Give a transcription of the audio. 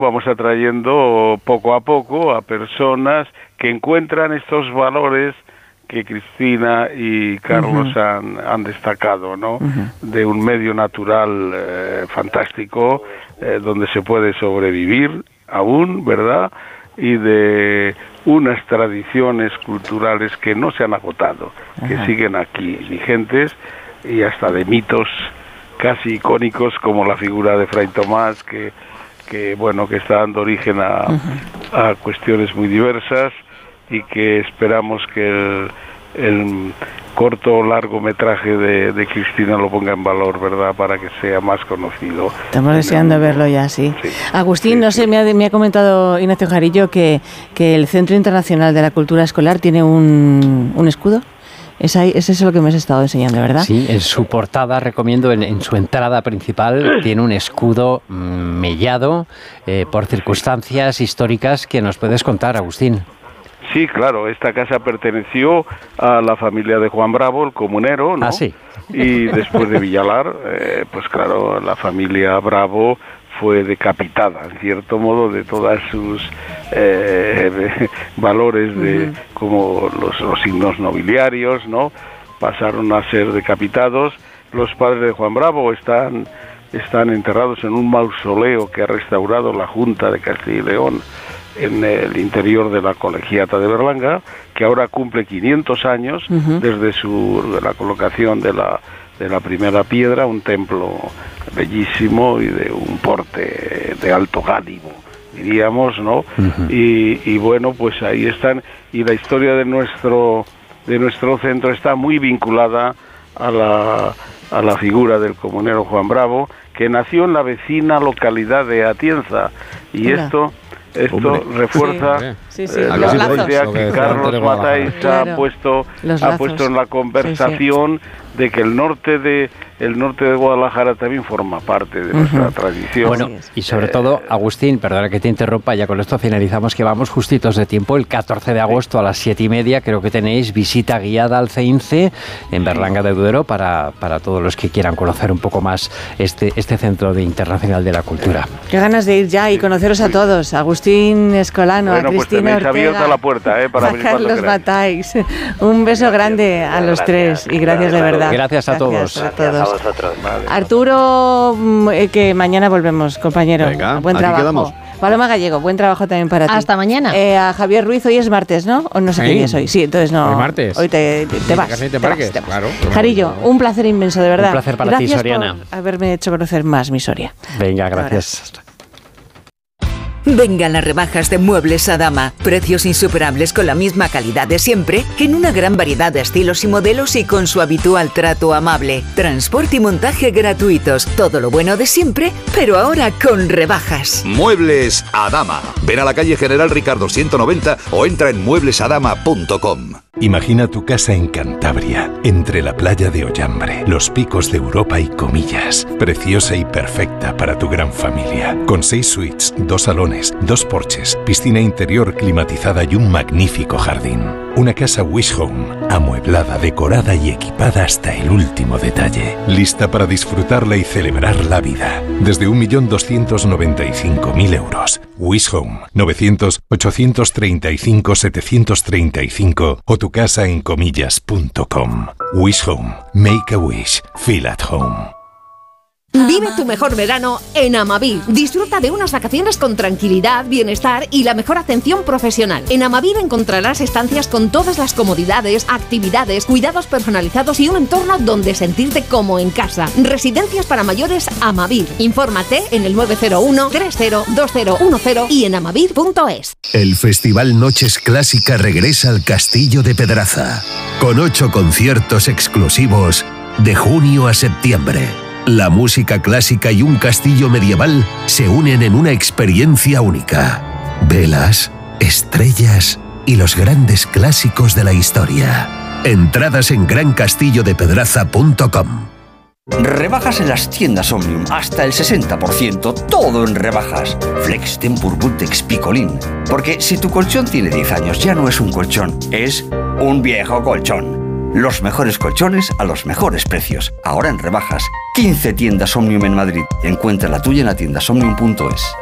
vamos atrayendo poco a poco a personas que encuentran estos valores que Cristina y Carlos han destacado, ¿no? De un medio natural fantástico, donde se puede sobrevivir aún, ¿verdad? Y de unas tradiciones culturales que no se han agotado, que siguen aquí vigentes, y hasta de mitos casi icónicos como la figura de Fray Tomás, que está dando origen a cuestiones muy diversas, y que esperamos que el corto o largometraje de Cristina lo ponga en valor, ¿verdad?, para que sea más conocido. Estamos deseando verlo ya, sí. Agustín, no sé, me ha comentado Ignacio Jarillo que el Centro Internacional de la Cultura Escolar tiene un escudo. Es eso lo que me has estado enseñando, ¿verdad? Sí, en su portada, recomiendo, en su entrada principal, tiene un escudo mellado por circunstancias históricas que nos puedes contar, Agustín. Sí, claro, esta casa perteneció a la familia de Juan Bravo, el comunero, ¿no? Ah, sí. Y después de Villalar, pues claro, la familia Bravo fue decapitada, en cierto modo, de todas sus valores, de como los signos nobiliarios, ¿no? Pasaron a ser decapitados. Los padres de Juan Bravo están enterrados en un mausoleo que ha restaurado la Junta de Castilla y León en el interior de la Colegiata de Berlanga, que ahora cumple 500 años desde la colocación de la primera piedra, un templo bellísimo y de un porte de alto gánimo, diríamos, ¿no? Y bueno, pues ahí están, y la historia de nuestro centro está muy vinculada a la figura del comunero Juan Bravo, que nació en la vecina localidad de Atienza, y esto refuerza la idea que Carlos Matáis ha puesto en la conversación, de que el norte de Guadalajara también forma parte de nuestra tradición. Bueno, y sobre todo, Agustín, perdona que te interrumpa, ya con esto finalizamos, que vamos justitos de tiempo. El 14 de agosto a las 7:30 creo que tenéis visita guiada al CEINCE en Berlanga de Duero para todos los que quieran conocer un poco más este Centro Internacional de la Cultura. Qué ganas de ir ya y conoceros a todos. Agustín Escolano, a Cristina Ortega, abierta la puerta, para a Carlos Matáis. Un beso grande a los tres y gracias de verdad. Gracias a todos. Gracias a vosotros. Vale. Arturo, que mañana volvemos, compañero. Venga, buen aquí trabajo. quedamos. Paloma Gallego, buen trabajo también para ti. Hasta mañana. A Javier Ruiz, hoy es martes, ¿no? O no sé qué día es hoy. Sí, entonces no. Hoy martes. Hoy te vas. Te vas. Claro. Jarillo, un placer inmenso, de verdad. Un placer para ti, Soriana. Gracias por haberme hecho conocer más mi Soria. Venga, gracias. Vengan las rebajas de Muebles Adama. Precios insuperables con la misma calidad de siempre, en una gran variedad de estilos y modelos y con su habitual trato amable. Transporte y montaje gratuitos. Todo lo bueno de siempre, pero ahora con rebajas. Muebles Adama. Ven a la calle General Ricardo 190 o entra en mueblesadama.com. Imagina tu casa en Cantabria, entre la playa de Ollambre, los picos de Europa y Comillas. Preciosa y perfecta para tu gran familia. Con 6 suites, 2 salones, 2 porches, piscina interior climatizada y un magnífico jardín. Una casa Wish Home, amueblada, decorada y equipada hasta el último detalle. Lista para disfrutarla y celebrar la vida. Desde 1.295.000 euros. Wish Home, 900-835-735 o tu casa en comillas.com. Wish Home, make a wish, feel at home. Vive tu mejor verano en Amavir. Disfruta de unas vacaciones con tranquilidad, bienestar y la mejor atención profesional. En Amavir encontrarás estancias con todas las comodidades, actividades, cuidados personalizados y un entorno donde sentirte como en casa. Residencias para mayores Amavir. Infórmate en el 901-302010 y en amavir.es. El Festival Noches Clásica regresa al Castillo de Pedraza, con 8 conciertos exclusivos de junio a septiembre. La música clásica y un castillo medieval se unen en una experiencia única. Velas, estrellas y los grandes clásicos de la historia. Entradas en grancastillodepedraza.com. Rebajas en las tiendas Omnium, hasta el 60%, todo en rebajas. Flex, Tempur, Bultex, Picolín. Porque si tu colchón tiene 10 años, ya no es un colchón, es un viejo colchón. Los mejores colchones a los mejores precios. Ahora en rebajas. 15 tiendas Omnium en Madrid. Encuentra la tuya en la tiendasomnium.es.